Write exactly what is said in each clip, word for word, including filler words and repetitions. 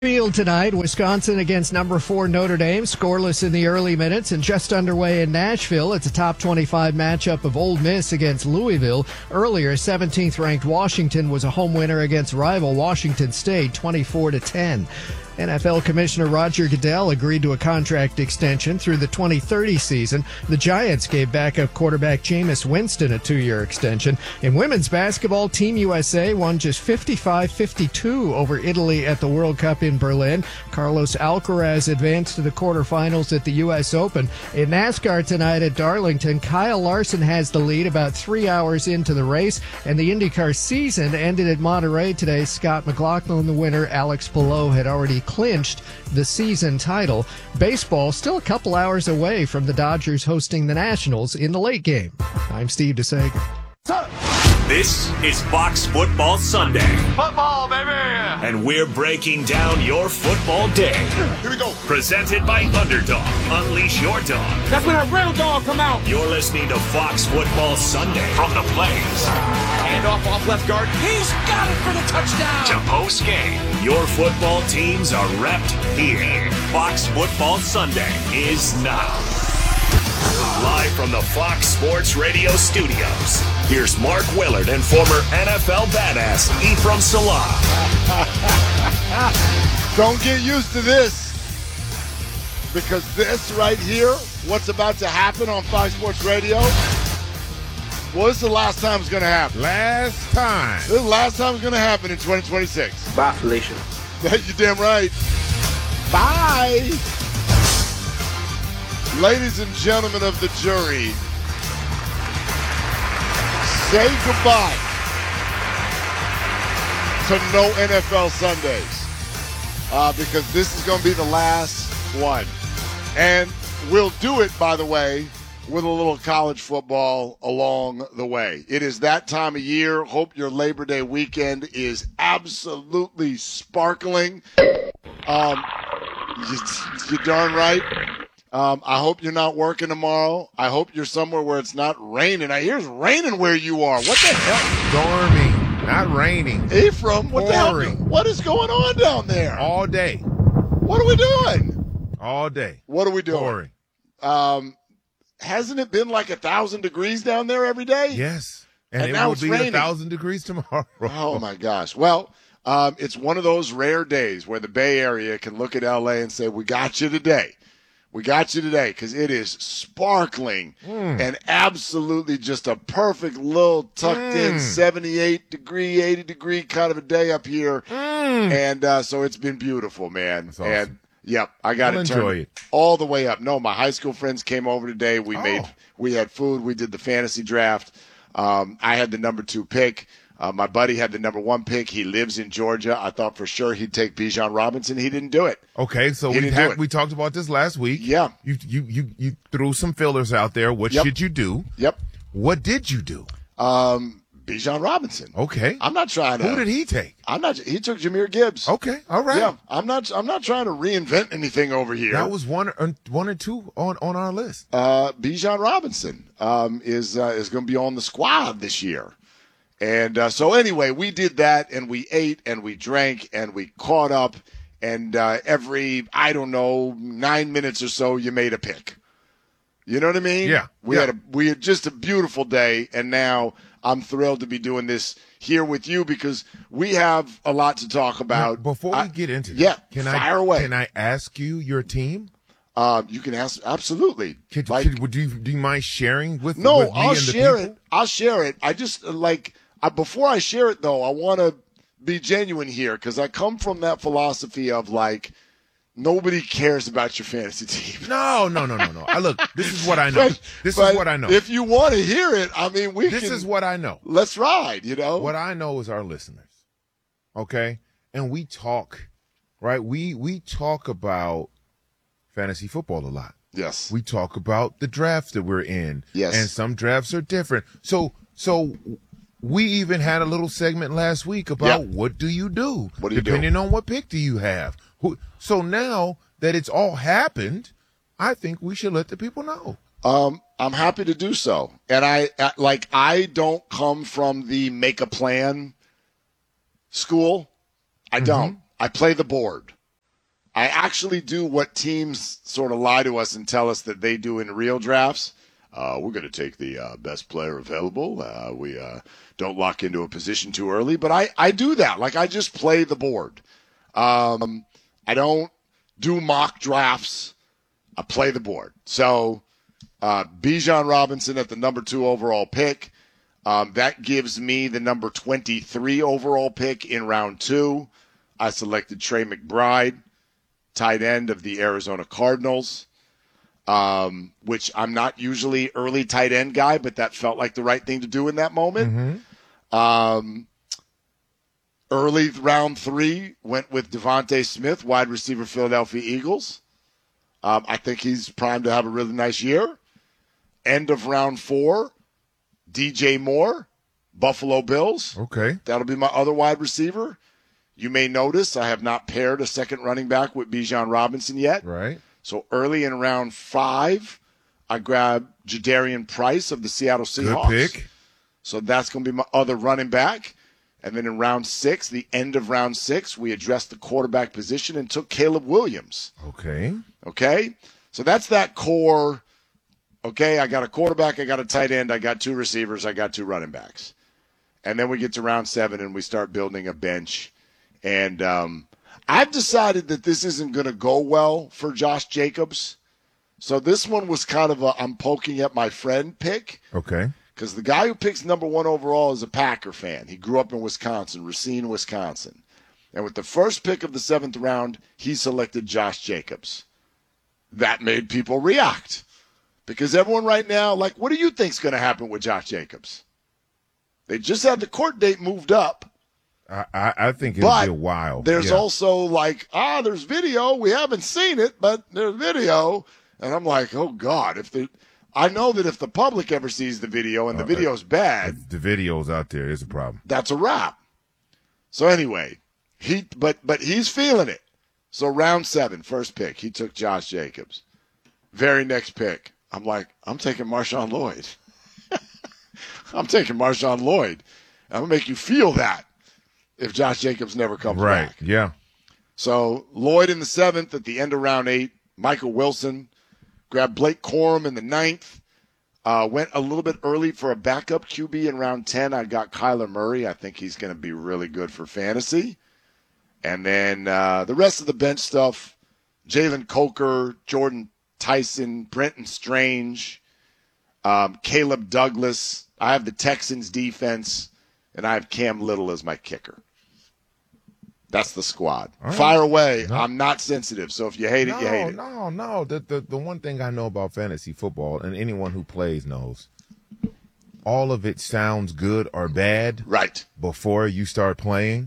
Field tonight, Wisconsin against number four Notre Dame, scoreless in the early minutes, and just underway in Nashville. It's a top twenty-five matchup of Ole Miss against Louisville. Earlier, seventeenth ranked Washington was a home winner against rival Washington State, twenty-four to ten. N F L Commissioner Roger Goodell agreed to a contract extension through the twenty thirty season. The Giants gave backup quarterback Jameis Winston a two-year extension. In women's basketball, Team U S A won just fifty-five fifty-two over Italy at the World Cup in Berlin. Carlos Alcaraz advanced to the quarterfinals at the U S Open. In NASCAR tonight at Darlington, Kyle Larson has the lead about three hours into the race, and the IndyCar season ended at Monterey today. Scott McLaughlin, the winner. Alex Palou had already clinched the season title. Baseball still a couple hours away from the Dodgers hosting the Nationals in the late game. I'm Steve DeSager. This is Fox Football Sunday. Football, baby! And we're breaking down your football day. Here we go. Presented by Underdog. Unleash your dog. That's when a real dog come out. You're listening to Fox Football Sunday from the Blaze. Hand off off left guard. He's got it for the touchdown. To post game. Your football teams are repped here. Fox Football Sunday is now. Live from the Fox Sports Radio studios, here's Mark Willard and former N F L badass Ephraim Salah. Don't get used to this, because this right here, what's about to happen on Fox Sports Radio, well, this is the last time it's going to happen. Last time. This is the last time it's going to happen in twenty twenty-six. Bye, Felicia. You're damn right. Bye. Ladies and gentlemen of the jury, say goodbye to no N F L Sundays, uh, because this is going to be the last one. And we'll do it, by the way, with a little college football along the way. It is that time of year. Hope your Labor Day weekend is absolutely sparkling. Um, you, you're darn right. Um, I hope you're not working tomorrow. I hope you're somewhere where it's not raining. I hear it's raining where you are. What the hell? Stormy, not raining. Ephraim, what the hell? Pouring. What is going on down there? All day. What are we doing? All day. What are we doing? Pouring. Um, hasn't it been like a thousand degrees down there every day? Yes. And, And it now will it's be raining. a thousand degrees tomorrow. Oh, my gosh. Well, um, it's one of those rare days where the Bay Area can look at L A and say, we got you today. We got you today, because it is sparkling Mm. and absolutely just a perfect little tucked-in Mm. seventy-eight degree, eighty degree kind of a day up here. Mm. And uh, so it's been beautiful, man. That's awesome. And, yep, I got I'll it enjoy turned it. all the way up. No, my high school friends came over today. We Oh. made, we had food. We did the fantasy draft. Um, I had the number two pick. Uh, my buddy had the number one pick. He lives in Georgia. I thought for sure he'd take Bijan Robinson. He didn't do it. Okay, so He we didn't do had, it. we talked about this last week. Yeah. You you you you threw some fillers out there. What Yep. should you do? Yep. What did you do? Um, Bijan Robinson. Okay. I'm not trying to. Who did he take? I'm not. He took Jahmyr Gibbs. Okay, all right. Yeah, I'm not. I'm not trying to reinvent anything over here. That was one or one or two on, on our list. uh, Bijan Robinson um, is uh, is going to be on the squad this year, and uh, so anyway, we did that, and we ate, and we drank, and we caught up, and uh, every I don't know nine minutes or so, you made a pick. You know what I mean? Yeah, We yeah. had a we had just a beautiful day, and now I'm thrilled to be doing this here with you, because we have a lot to talk about. Now, before I- we get into yeah, that, can fire I away. can I ask you your team? Uh, you can ask absolutely. Could, Like- could, would you do you mind sharing with no, with me I'll and the share people? it. I'll share it. I just uh, like I, before I share it though, I want to be genuine here, because I come from that philosophy of like nobody cares about your fantasy team. No, no, no, no, no. I look. This is what I know. But- this but is what I know. If you want to hear it, I mean, we This can. is what I know. Let's ride. You know. What I know is our listeners. Okay, and we talk, right? We we talk about fantasy football a lot. Yes. We talk about the drafts that we're in. Yes. And some drafts are different. So so we even had a little segment last week about Yep. what do you do? What do you do? Depending on what pick do you have. Who, so now that it's all happened, I think we should let the people know. Um, I'm happy to do so. And I, I like I don't come from the make a plan school. I don't. I play the board. I actually do what teams sort of lie to us and tell us that they do in real drafts. Uh, we're going to take the uh, best player available. Uh, we uh, don't lock into a position too early. But I, I do that. Like, I just play the board. Um, I don't do mock drafts. I play the board. So uh, Bijan Robinson at the number two overall pick. Um, that gives me the number twenty-three overall pick in round two. I selected Trey McBride, tight end of the Arizona Cardinals. Um, which I'm not usually early tight end guy, but that felt like the right thing to do in that moment. Mm-hmm. Um, early round three went with Devontae Smith, wide receiver, Philadelphia Eagles. Um, I think he's primed to have a really nice year. End of round four, D J Moore, Buffalo Bills. Okay. That'll be my other wide receiver. You may notice I have not paired a second running back with Bijan Robinson yet. Right. So early in round five, I grabbed Jadarian Price of the Seattle Seahawks. Good pick. So that's going to be my other running back. And then in round six, the end of round six, we addressed the quarterback position and took Caleb Williams. Okay. Okay? So that's that core. Okay, I got a quarterback, I got a tight end, I got two receivers, I got two running backs. And then we get to round seven and we start building a bench. And um I've decided that this isn't going to go well for Josh Jacobs. So this one was kind of a I'm poking at my friend pick. Okay. Because the guy who picks number one overall is a Packer fan. He grew up in Wisconsin, Racine, Wisconsin. And with the first pick of the seventh round, he selected Josh Jacobs. That made people react. Because everyone right now, like, what do you think's going to happen with Josh Jacobs? They just had the court date moved up. I, I, I think it'll but be a while. There's yeah. also like, ah, there's video. We haven't seen it, but there's video. And I'm like, oh, God. If the, I know that if the public ever sees the video and the uh, video's bad. The video's out there is a problem. That's a wrap. So anyway, he but but he's feeling it. So round seven, first pick, he took Josh Jacobs. Very next pick, I'm like, I'm taking Marshawn Lloyd. I'm taking Marshawn Lloyd. I'm going to make you feel that if Josh Jacobs never comes right. back. Right, yeah. So Lloyd in the seventh, at the end of round eight, Michael Wilson, grabbed Blake Corum in the ninth, uh, went a little bit early for a backup Q B in round ten. I got Kyler Murray. I think he's going to be really good for fantasy. And then uh, the rest of the bench stuff, Jalen Coker, Jordan Tyson, Brenton Strange, um, Caleb Douglas. I have the Texans defense, and I have Cam Little as my kicker. That's the squad. Right. Fire away. No. I'm not sensitive, so if you hate it, no, you hate it. No, no, no. The, the, the one thing I know about fantasy football, and anyone who plays knows, all of it sounds good or bad right before you start playing.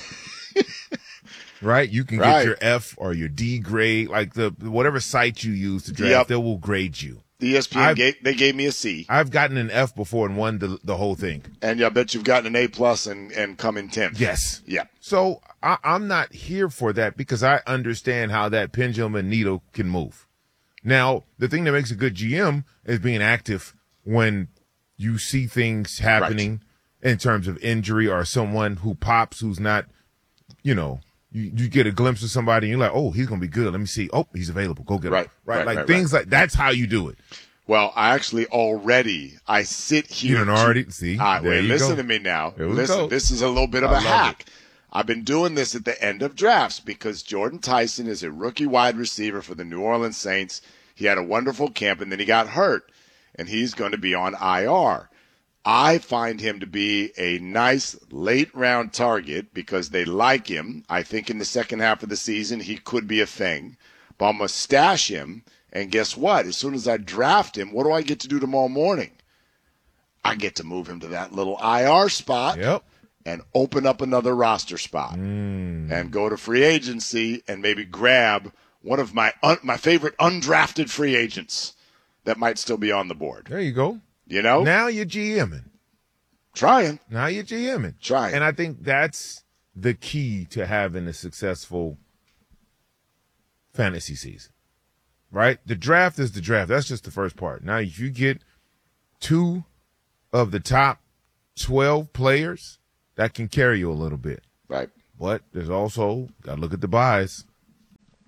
Right? You can right. get your F or your D grade, like the whatever site you use to draft, yep. they will grade you. The E S P N, gave, they gave me a C. I've gotten an F before and won the, the whole thing. And I bet you've gotten an A plus and, and come in tenth. Yes. Yeah. So I, I'm not here for that because I understand how that pendulum and needle can move. Now, the thing that makes a good G M is being active when you see things happening right. in terms of injury or someone who pops who's not, you know, You, you get a glimpse of somebody and you're like, oh, he's going to be good. Let me see. Oh, he's available. Go get right, him. Right. right like right, things right. like that's how you do it. Well, I actually already, I sit here. You don't already see. All right, there wait, you listen go. to me now. There we listen, go. This is a little bit of I a hack. it. I've been doing this at the end of drafts because Jordan Tyson is a rookie wide receiver for the New Orleans Saints. He had a wonderful camp and then he got hurt and he's going to be on I R. I find him to be a nice late-round target because they like him. I think in the second half of the season he could be a thing. But I'm going to stash him, and guess what? As soon as I draft him, what do I get to do tomorrow morning? I get to move him to that little I R spot yep. and open up another roster spot mm. and go to free agency and maybe grab one of my un- my favorite undrafted free agents that might still be on the board. There you go. You know? Now you're GMing. Trying. Now you're GMing. Trying. And I think that's the key to having a successful fantasy season, right? The draft is the draft. That's just the first part. Now, if you get two of the top twelve players, that can carry you a little bit. Right. But there's also, got to look at the buys.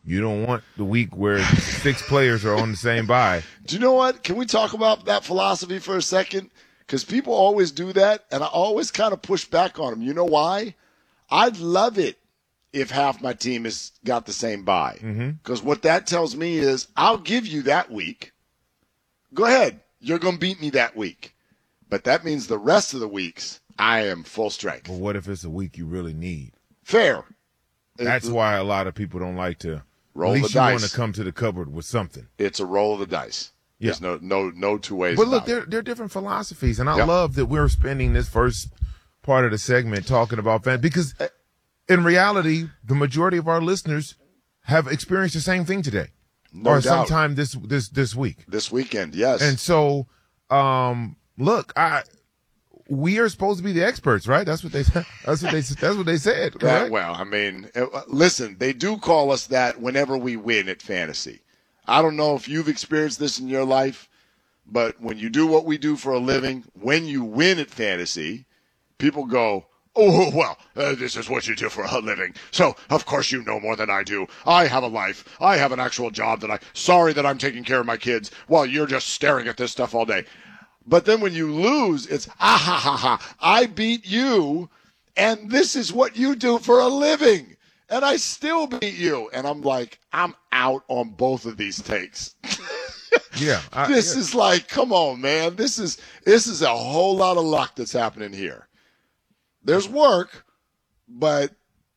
You don't want the week where six players are on the same bye. Do you know what? Can we talk about that philosophy for a second? Because people always do that, and I always kind of push back on them. You know why? I'd love it if half my team has got the same bye. Because mm-hmm. what that tells me is I'll give you that week. Go ahead. You're going to beat me that week. But that means the rest of the weeks, I am full strength. Well, what if it's a week you really need? Fair. That's it's, why a lot of people don't like to roll at least the you dice. want to come to the cupboard with something. It's a roll of the dice. Yeah. There's no no no two ways But look, about there, it. there are different philosophies, and I Yep. love that we're spending this first part of the segment talking about fans because in reality, the majority of our listeners have experienced the same thing today. No or doubt. sometime this this this week. This weekend, yes. And so, um, look, I we are supposed to be the experts, right? That's what they said. That's what they that's what they said. That- Correct? well, I mean, uh, listen, they do call us that whenever we win at fantasy. I don't know if you've experienced this in your life, but when you do what we do for a living, when you win at fantasy, people go, oh, well, uh, this is what you do for a living. So, of course, you know more than I do. I have a life. I have an actual job that I, sorry that I'm taking care of my kids while you're just staring at this stuff all day. But then when you lose, it's, ah, ha, ha, ha, I beat you, and this is what you do for a living. And I still beat you. And I'm like, I'm out on both of these takes. Yeah. I, this yeah. is like, come on, man. This is this is a whole lot of luck that's happening here. There's work, but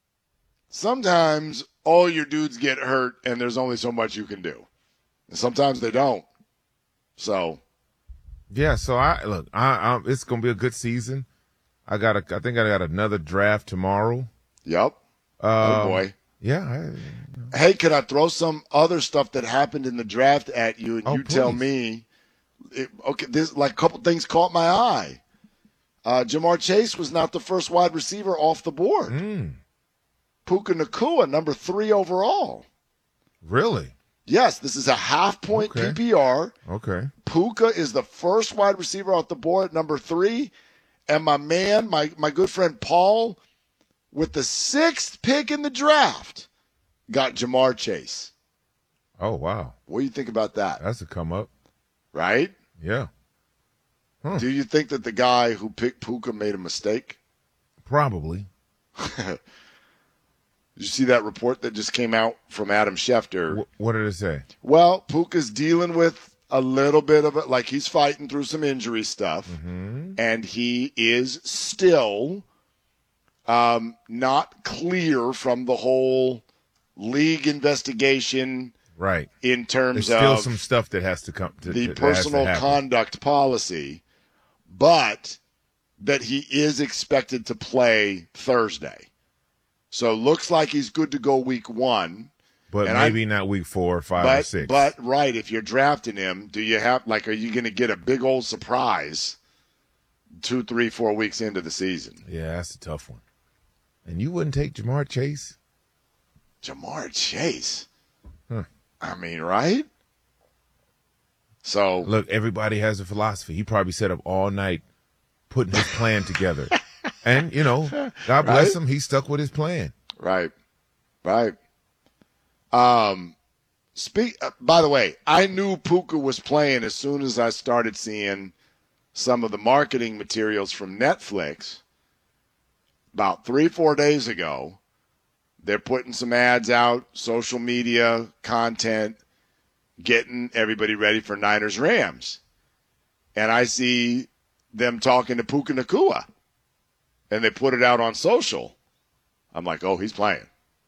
sometimes all your dudes get hurt and there's only so much you can do. And sometimes they don't. So Yeah, so I look, I, I it's gonna be a good season. I got a, I think I got another draft tomorrow. Yep. Um, Oh boy. Yeah. I, Hey, can I throw some other stuff that happened in the draft at you, and Oh, you tell please. me? It, okay, this like a couple things caught my eye. Uh, Jamar Chase was not the first wide receiver off the board. mm, Puka Nacua, number three overall. really? Yes, this is a half point Okay. P P R. Okay. Puka is the first wide receiver off the board at number three. And my man, my, my good friend Paul, with the sixth pick in the draft, got Jamar Chase. Oh wow, What do you think about that? that's a come up. Right? Yeah, Do you think that the guy who picked Puka made a mistake? probably. Did you see that report that just came out from Adam Schefter? Wh- what did it say? Well, Puka's dealing with a little bit of it, like he's fighting through some injury stuff, and he is still um, not clear from the whole league investigation Right. in terms There's still of some stuff that has to come to the that has to personal happen. conduct policy, but that he is expected to play Thursday. So looks like he's good to go week one. but and maybe not week four, or five, or But six. but right, if you're drafting him, do you have like are you going to get a big old surprise two, three, four weeks into the season? yeah, that's a tough one. And you wouldn't take Jamar Chase? Jamar Chase. Huh. I mean, right? So Look, everybody has a philosophy. He probably sat up all night putting his plan together. And, you know, God bless Right? him, he stuck with his plan. right, right. Um, speak. Uh, by the way, I knew Puka was playing as soon as I started seeing some of the marketing materials from Netflix. About three, four days ago, they're putting some ads out, social media content, getting everybody ready for Niners Rams. And I see them talking to Puka Nacua, and they put it out on social. I'm like, oh, he's playing.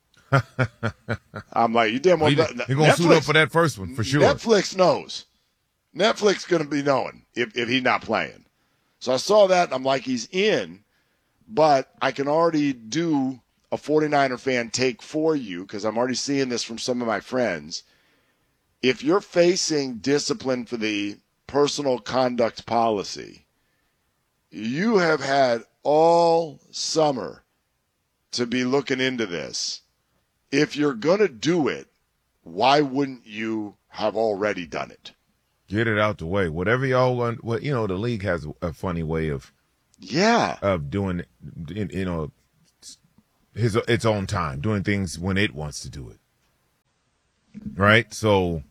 I'm like, you damn well. He, he gonna suit up for that first one, for sure. Netflix knows. Netflix going to be knowing if, if he's not playing. So I saw that, and I'm like, he's in, but I can already do a 49er fan take for you because I'm already seeing this from some of my friends. If you're facing discipline for the personal conduct policy, you have had all summer to be looking into this. If you're going to do it, why wouldn't you have already done it? Get it out the way. Whatever y'all want. Well, you know, the league has a, a funny way of Yeah. of doing, you know, his its own time, doing things when it wants to do it. right? So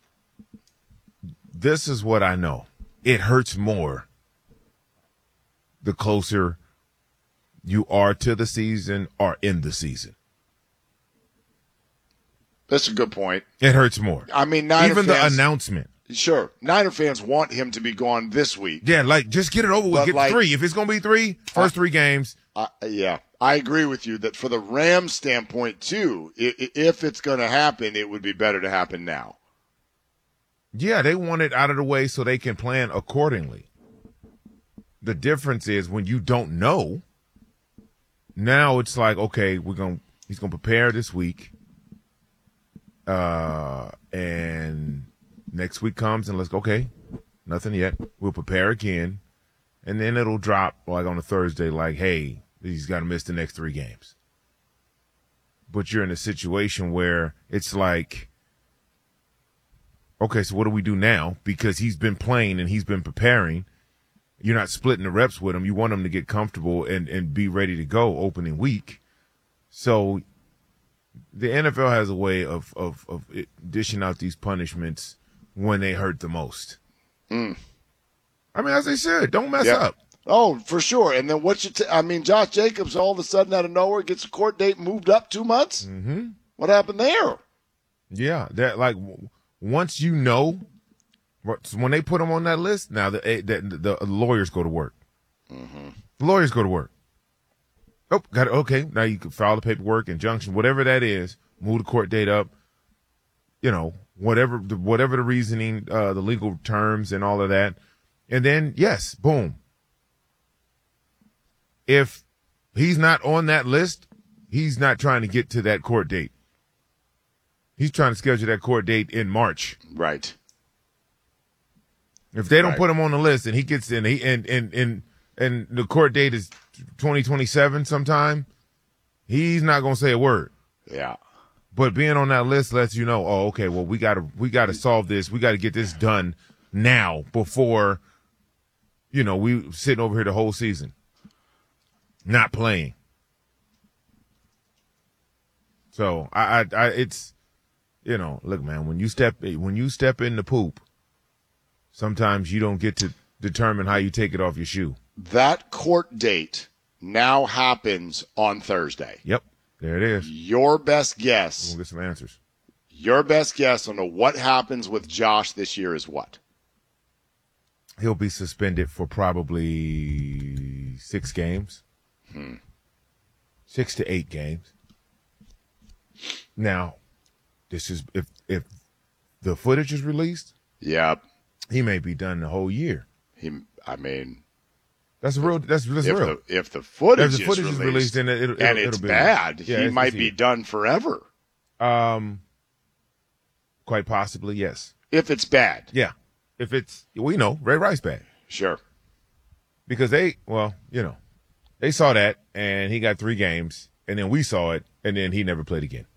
this is what I know. It hurts more the closer you are to the season or in the season. That's a good point. It hurts more. I mean, Niner even fans, the announcement. Sure, Niner fans want him to be gone this week. Yeah, like just get it over with. But Get like, three. If it's gonna be three, first three games. Uh, yeah, I agree with you that for the Rams standpoint too, if, if it's going to happen, it would be better to happen now. Yeah, they want it out of the way so they can plan accordingly. The difference is when you don't know. Now it's like, okay, we're gonna he's gonna prepare this week, uh, and next week comes and let's go. Okay, nothing yet. We'll prepare again, and then it'll drop like on a Thursday. Like, hey, he's got to miss the next three games. But you're in a situation where it's like, okay, so what do we do now? Because he's been playing and he's been preparing. You're not splitting the reps with him. You want him to get comfortable and, and be ready to go opening week. So the N F L has a way of, of, of it dishing out these punishments when they hurt the most. Mm. I mean, as they should. Don't mess Yep. up. Oh, for sure. And then what you t- I mean, Josh Jacobs all of a sudden out of nowhere gets a court date moved up two months. Mm-hmm. What happened there? Yeah, that like w- once you know, when they put him on that list, now the the, the lawyers go to work. Mm-hmm. The lawyers go to work. Oh, got it. Okay, now you can file the paperwork, injunction, whatever that is. Move the court date up. You know, whatever the, whatever the reasoning, uh, the legal terms, and all of that, and then yes, boom. If he's not on that list, he's not trying to get to that court date. He's trying to schedule that court date in March. Right. If they don't Right. put him on the list and he gets in, he and and and and the court date is twenty twenty-seven sometime, he's not gonna say a word. Yeah. But being on that list lets you know, oh, okay, well we gotta we gotta solve this. We gotta get this done now before, you know, we sitting over here the whole season. Not playing. So I, I, I, it's, you know, look, man, when you step, when you step in the poop, sometimes you don't get to determine how you take it off your shoe. That court date now happens on Thursday. Yep, there it is. Your best guess. We'll get some answers. Your best guess on what happens with Josh this year is what? He'll be suspended for probably six games. Hmm. Six to eight games. Now, this is if if the footage is released, Yep. he may be done the whole year. He. I mean, That's real. That's, that's if real. the if the footage, If the footage is is released, released, then it- it'll- and it'll it's be- bad, yeah, he it's might the be team. done forever. Um, quite possibly, yes. If it's bad, Yeah, if it's we know Ray Rice bad sure. because they well you know they saw that and he got three games and then we saw it and then he never played again.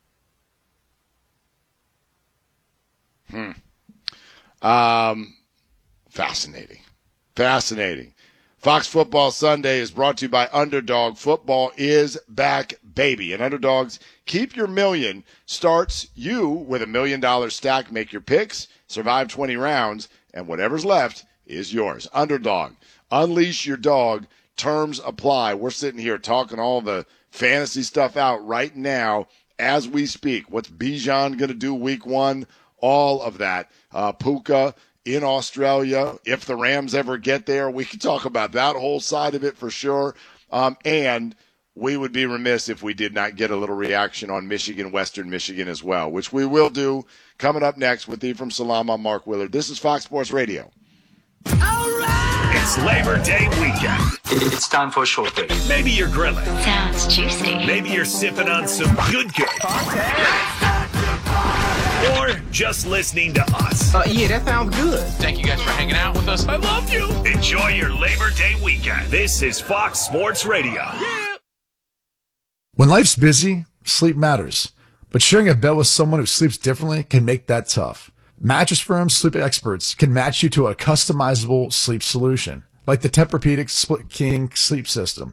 Hmm. Um, fascinating. Fascinating. Fox Football Sunday is brought to you by Underdog. Football is back, baby. And Underdogs, keep your million starts you with a million dollar stack. Make your picks, survive twenty rounds, and whatever's left is yours. Underdog, unleash your dog. Terms apply. We're sitting here talking all the fantasy stuff out right now as we speak. What's Bijan going to do week one? All of that. Uh, Puka in Australia. If the Rams ever get there, we can talk about that whole side of it for sure. Um, and we would be remiss if we did not get a little reaction on Michigan, Western Michigan as well, which we will do coming up next with Ephraim Salam. I'm Mark Willard. This is Fox Sports Radio. It's Labor Day weekend. It's time for a short break. Maybe you're grilling. Sounds juicy. Maybe you're sipping on some good good. Or just listening to us. Uh, yeah, that sounds good. Thank you guys for hanging out with us. I love you. Enjoy your Labor Day weekend. This is Fox Sports Radio. Yeah. When life's busy, sleep matters. But sharing a bed with someone who sleeps differently can make that tough. Mattress Firm sleep experts can match you to a customizable sleep solution, like the Tempur-Pedic Split King sleep system.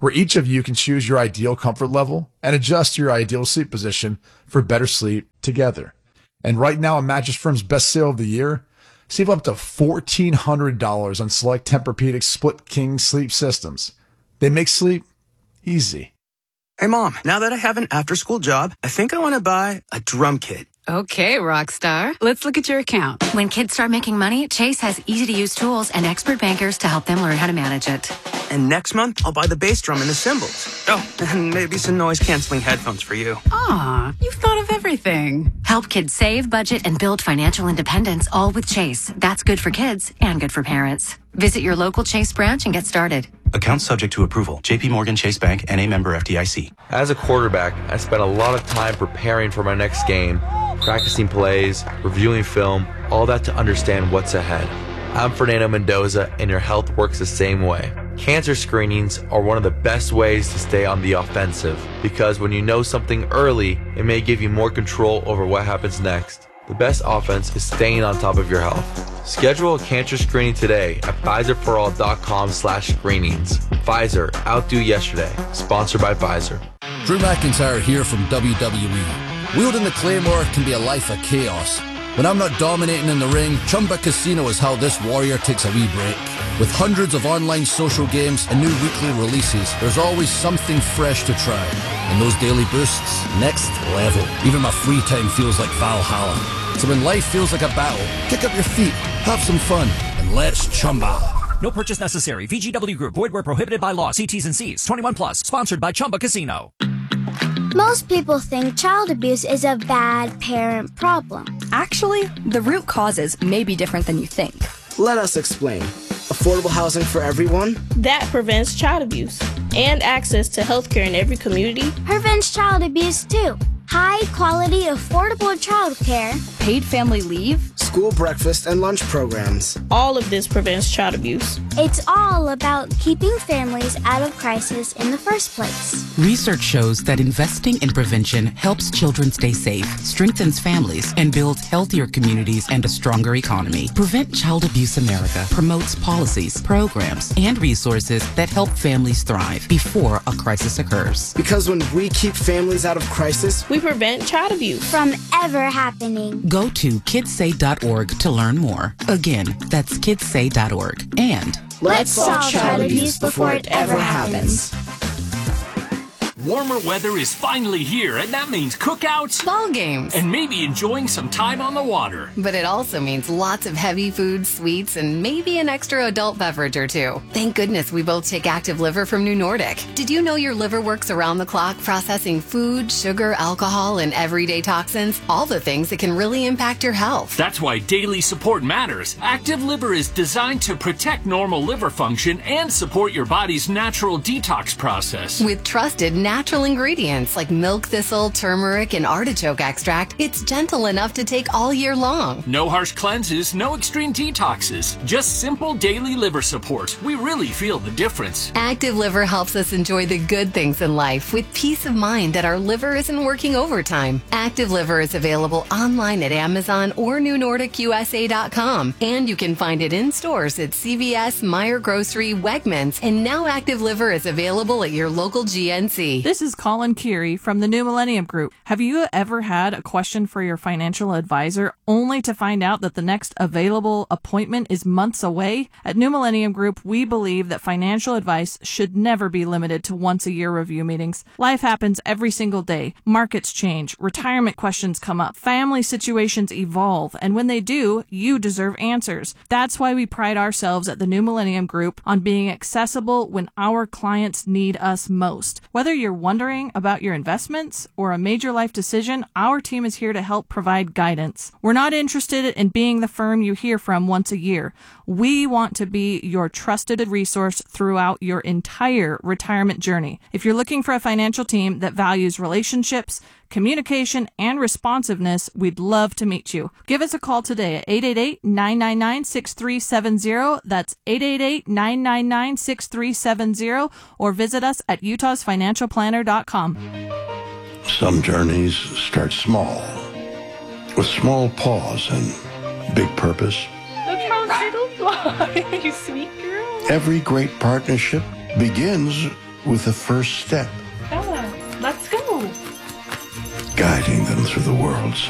where each of you can choose your ideal comfort level and adjust your ideal sleep position for better sleep together. And right now, on Mattress Firm's best sale of the year, save up to fourteen hundred dollars on select Tempur-Pedic Split King sleep systems. They make sleep easy. Hey, Mom, now that I have an after-school job, I think I want to buy a drum kit. Okay, Rockstar. Let's look at your account. When kids start making money, Chase has easy-to-use tools and expert bankers to help them learn how to manage it. And next month, I'll buy the bass drum and the cymbals. Oh, and maybe some noise-canceling headphones for you. Aw, you've thought of everything. Help kids save, budget, and build financial independence, all with Chase. That's good for kids and good for parents. Visit your local Chase branch and get started. Account subject to approval. J P Morgan Chase Bank and a member F D I C. As a quarterback, I spent a lot of time preparing for my next game, practicing plays, reviewing film, all that to understand what's ahead. I'm Fernando Mendoza, and your health works the same way. Cancer screenings are one of the best ways to stay on the offensive, because when you know something early, it may give you more control over what happens next. The best offense is staying on top of your health. Schedule a cancer screening today at Pfizerforall.com slash screenings. Pfizer, outdo yesterday. Sponsored by Pfizer. Drew McIntyre here from W W E. Wielding the Claymore can be a life of chaos. When I'm not dominating in the ring, Chumba Casino is how this warrior takes a wee break. With hundreds of online social games and new weekly releases, there's always something fresh to try. And those daily boosts, next level. Even my free time feels like Valhalla. So when life feels like a battle, kick up your feet, have some fun, and let's Chumba. No purchase necessary. V G W Group. Void where prohibited by law. See T's and C's. twenty-one plus. Sponsored by Chumba Casino. Most people think child abuse is a bad parent problem. Actually, the root causes may be different than you think. Let us explain. Affordable housing for everyone? That prevents child abuse. And access to healthcare in every community. Prevents child abuse too. High quality, affordable childcare. Paid family leave. School breakfast and lunch programs. All of this prevents child abuse. It's all about keeping families out of crisis in the first place. Research shows that investing in prevention helps children stay safe, strengthens families, and builds healthier communities and a stronger economy. Prevent Child Abuse America promotes policies, programs, and resources that help families thrive before a crisis occurs. Because when we keep families out of crisis, we prevent child abuse from ever happening. Go to kidsay dot org to learn more. Again, that's kidsay dot org. And let's solve child abuse before it ever happens. Warmer weather is finally here, and that means cookouts, ball games, and maybe enjoying some time on the water. But it also means lots of heavy foods, sweets, and maybe an extra adult beverage or two. Thank goodness we both take Active Liver from New Nordic. Did you know your liver works around the clock processing food, sugar, alcohol, and everyday toxins? All the things that can really impact your health. That's why daily support matters. Active Liver is designed to protect normal liver function and support your body's natural detox process. With trusted natural Natural ingredients like milk thistle, turmeric, and artichoke extract, it's gentle enough to take all year long. No harsh cleanses, no extreme detoxes, just simple daily liver support. We really feel the difference. Active Liver helps us enjoy the good things in life with peace of mind that our liver isn't working overtime. Active Liver is available online at Amazon or new nordic U S A dot com, and you can find it in stores at C V S, Meijer Grocery, Wegmans, and now Active Liver is available at your local G N C. This is Colin Keary from the New Millennium Group. Have you ever had a question for your financial advisor only to find out that the next available appointment is months away? At New Millennium Group, we believe that financial advice should never be limited to once a year review meetings. Life happens every single day. Markets change, retirement questions come up, family situations evolve, and when they do, you deserve answers. That's why we pride ourselves at the New Millennium Group on being accessible when our clients need us most. Whether you're wondering about your investments or a major life decision, our team is here to help provide guidance. We're not interested in being the firm you hear from once a year. We want to be your trusted resource throughout your entire retirement journey. If you're looking for a financial team that values relationships, communication, and responsiveness, we'd love to meet you. Give us a call today at eight eight eight, nine nine nine, six three seven zero. That's eight eight eight, nine nine nine, six three seven zero, or visit us at utahs financial planner dot com. Some journeys start small, with small pause and big purpose. Look how little fly, you sweet girl. Every great partnership begins with the first step, Bella, let's go. guiding them through the world's